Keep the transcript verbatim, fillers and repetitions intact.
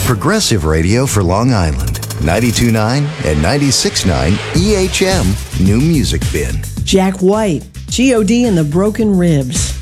Progressive radio for Long Island. ninety-two point nine and ninety-six point nine E H M New Music Bin. Jack White, G O D and the Broken Ribs.